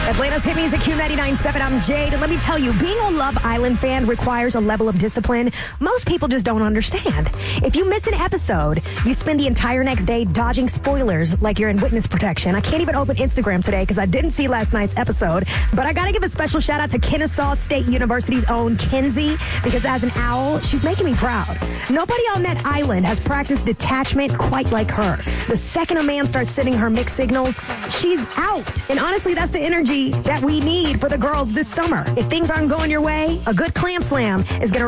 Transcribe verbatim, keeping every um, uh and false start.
Atlanta's hit music, Q ninety-nine point seven. I'm Jade, and let me tell you, being a Love Island fan requires a level of discipline most people just don't understand. If you miss an episode, you spend the entire next day dodging spoilers like you're in witness protection. I can't even open Instagram today because I didn't see last night's episode, but I gotta give a special shout out to Kennesaw State University's own Kenzie, because as an owl, she's making me proud. Nobody on that island has practiced detachment quite like her. The second a man starts sending her mixed signals, she's out. And honestly, that's the energy that we need for the girls this summer. If things aren't going your way, a good clam slam is going to